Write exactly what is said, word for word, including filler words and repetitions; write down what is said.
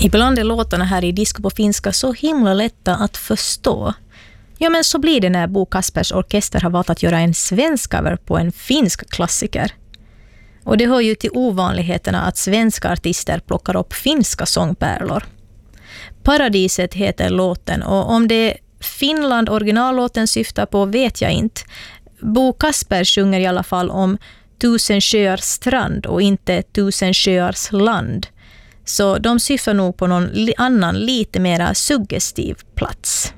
Ibland är låtarna här i Disco på finska så himla lätta att förstå. Ja, men så blir det när Bo Kaspers Orkester har valt att göra en svensk cover på en finsk klassiker. Och det hör ju till ovanligheterna att svenska artister plockar upp finska sångpärlor. Paradiset heter låten, och om det är Finland originallåten syftar på vet jag inte. Bo Kasper sjunger i alla fall om tusen sjöars strand och inte tusen sjöars land. Så de syftar nog på någon annan lite mera suggestiv plats.